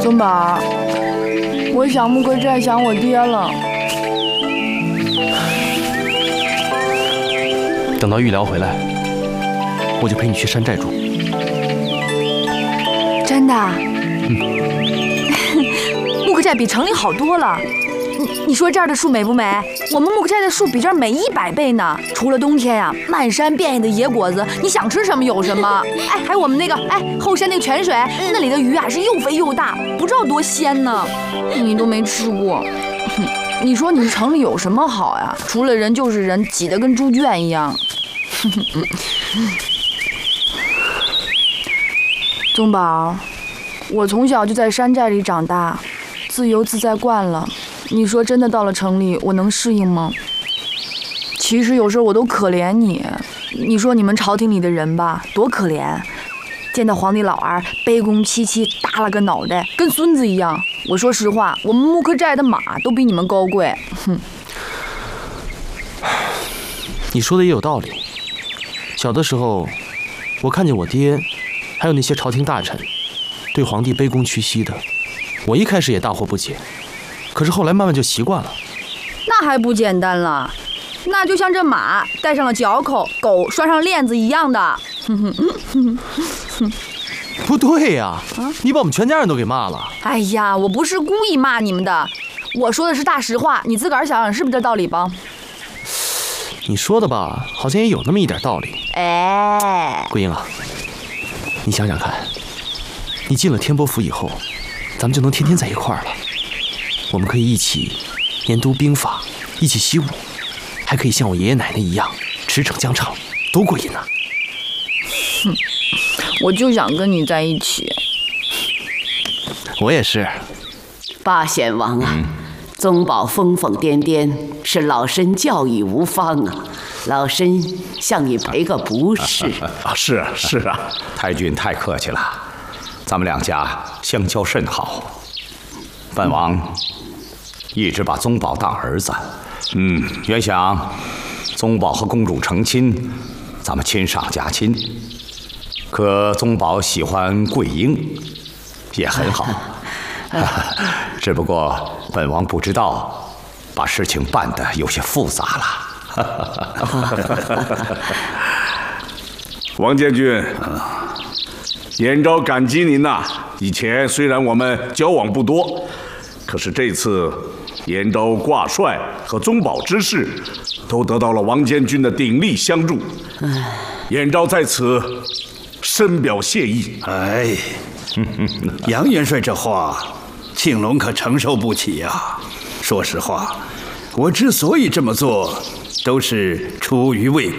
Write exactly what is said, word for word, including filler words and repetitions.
宗宝，我想木克寨，想我爹了。 等到玉辽回来，我就陪你去山寨住。 真的？ 嗯。 木克寨比城里好多了。你你说这儿的树美不美？我们木克寨的树比这儿美一百倍呢。除了冬天呀、啊，漫山遍野的野果子，你想吃什么有什么。哎，还有我们那个哎后山那个泉水，那里的鱼啊是又肥又大，不知道多鲜呢。你都没吃过。你说你城里有什么好呀？除了人就是人，挤得跟猪圈一样。宗宝，我从小就在山寨里长大，自由自在惯了。你说真的到了城里，我能适应吗？其实有时候我都可怜你。你说你们朝廷里的人吧，多可怜，见到皇帝老儿卑躬屈膝，耷拉个脑袋，跟孙子一样。我说实话，我们木克寨的马都比你们高贵。哼。 你说的也有道理。小的时候，我看见我爹，还有那些朝廷大臣，对皇帝卑躬屈膝的，我一开始也大惑不解。可是后来慢慢就习惯了。 那还不简单了？那就像这马戴上了脚口，狗拴上链子一样的。 不对呀、啊，你把我们全家人都给骂了。 哎呀，我不是故意骂你们的，我说的是大实话，你自个儿想想是不是这道理吧？ 你说的吧，好像也有那么一点道理。 哎， 桂英啊，你想想看，你进了天波府以后，咱们就能天天在一块儿了。我们可以一起研读兵法，一起习武，还可以像我爷爷奶奶一样驰骋疆场，多过瘾啊！ 哼，我就想跟你在一起。 我也是。 八贤王啊，嗯、宗宝疯疯癫癫，是老身教育无方啊，老身向你赔个不是。 啊，是啊是啊，太君太客气了，咱们两家相交甚好。本王一直把宗宝当儿子，嗯，原想宗宝和公主成亲，咱们亲上加亲。可宗宝喜欢桂英，也很好，只不过本王不知道，把事情办得有些复杂了。 王监军，延昭感激您呐、啊。以前虽然我们交往不多，可是这次延昭挂帅和宗保之事，都得到了王监军的鼎力相助。延昭在此深表谢意。 哎，杨元帅这话，庆隆可承受不起呀。说实话，我之所以这么做，都是出于为